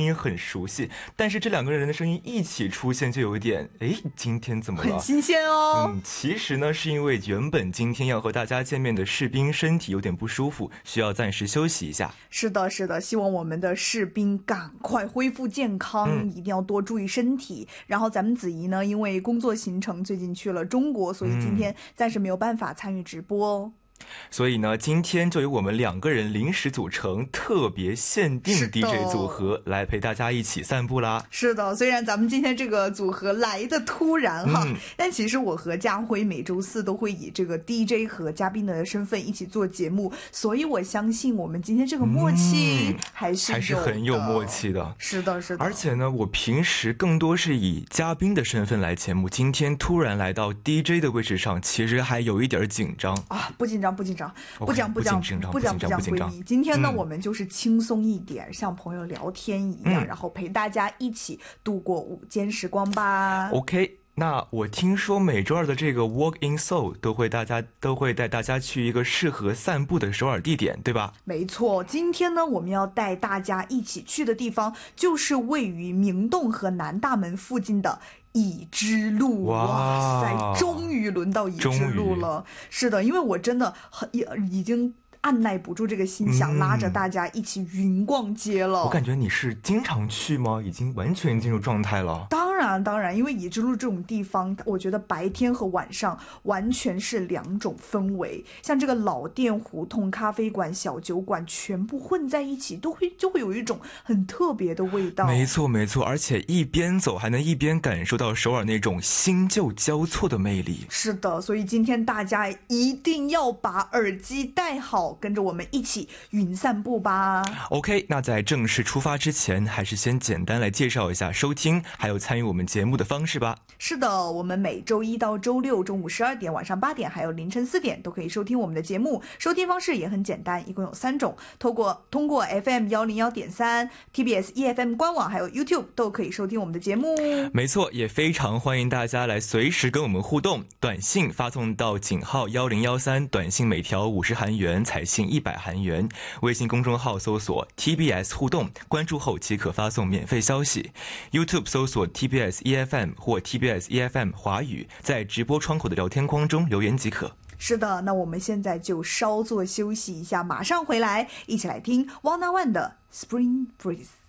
音很熟悉，但是这两个人的声音一起出现就有一点，今天怎么了？ 很新鲜哦。 其实呢是因为原本今天要和大家见面的士兵身体有点不舒服，需要暂时休息一下。 是的，是的，希望我们的士兵赶快恢复健康，一定要多注意身体。然后咱们子怡呢，因为工作行程最近去了中国，所以今天暂时没有办法参与直播哦。 所以呢，今天就由我们2个人临时组成特别限定 DJ 组合来陪大家一起散步啦。 是的，虽然咱们今天这个组合来的突然哈，但其实我和家辉每周四都会以这个 DJ 和嘉宾的身份一起做节目，所以我相信我们今天这个默契还是很有默契的。 是的，是的。 而且呢，我平时更多是以嘉宾的身份来节目，今天突然来到 DJ 的位置上，其实还有一点紧张啊。不紧张，不紧张，不讲闺蜜。今天呢，我们就是轻松一点，像朋友聊天一样，然后陪大家一起度过午间时光吧。 OK。那我听说每周二的这个 Walk in Seoul 都会带大家去一个适合散步的首尔地点，对吧？ 没错，今天呢，我们要带大家一起去的地方就是位于明洞和南大门附近的乙支路。哇塞，终于轮到乙支路了。是的，因为我真的已经按耐不住这个心，想拉着大家一起云逛街了。 我感觉你是经常去吗？已经完全进入状态了。 当然，因为乙支路这种地方，我觉得白天和晚上完全是两种氛围。像这个老店、胡同、咖啡馆、小酒馆全部混在一起，就会有一种很特别的味道。 没错，而且一边走还能一边感受到首尔那种新旧交错的魅力。 是的，所以今天大家一定要把耳机戴好，跟着我们一起云散步吧。 OK， 那在正式出发之前，还是先简单来介绍一下收听还有参与我们节目的方式吧。 是的，我们每周一到周六中午12点、晚上8点还有凌晨4点都可以收听我们的节目。收听方式也很简单，一共有3种，通过 FM 101.3、 TBS EFM 官网还有 YouTube 都可以收听我们的节目。 没错，也非常欢迎大家来随时跟我们互动，短信发送到井号1013，短信每条50韩元，彩信100韩元。微信公众号搜索 TBS 互动，关注后即可发送免费消息。 YouTube 搜索 TBS EFM 或 TBS EFM 华语，在直播窗口的聊天框中留言即可。 是的，那我们现在就稍作休息一下，马上回来，一起来听 Wanna One 的 Spring Breeze。